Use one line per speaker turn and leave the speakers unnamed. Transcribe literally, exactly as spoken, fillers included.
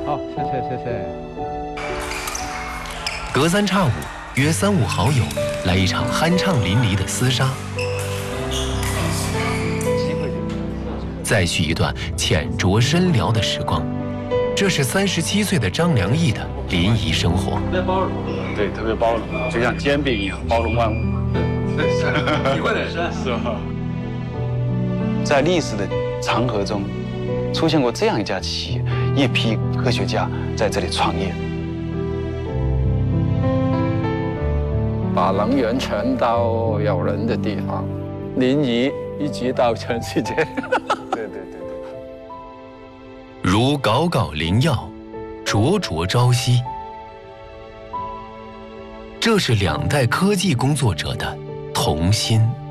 好，谢谢谢谢。
隔三差五约三五好友来一场酣畅淋漓的厮杀，再续一段浅酌深聊的时光。这是三十七岁的张良义的临沂生活。
特别包容，对，特别包容，就像煎饼一样包容万物。体会很深，是吧？在历史的长河中，出现过这样一家企业，一批科学家在这里创业，
把能源传到有人的地方，临沂一直到全世界。对对对对。
如杲杲灵药，灼灼朝夕。这是两代科技工作者的同心。